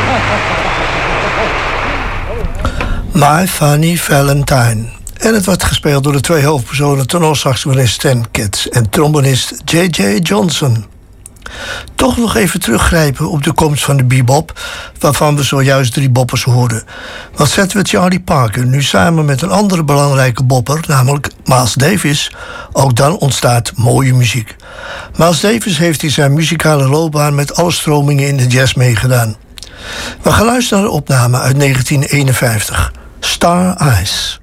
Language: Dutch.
My Funny Valentine. En het wordt gespeeld door de twee hoofdpersonen, tenorsaxofonist Stan Getz en trombonist J.J. Johnson. Toch nog even teruggrijpen op de komst van de bebop, waarvan we zojuist 3 boppers hoorden. Wat zetten we Charlie Parker nu samen met een andere belangrijke bopper, namelijk Miles Davis. Ook dan ontstaat mooie muziek. Miles Davis heeft in zijn muzikale loopbaan met alle stromingen in de jazz meegedaan. We gaan luisteren naar de opname uit 1951, Star Eyes.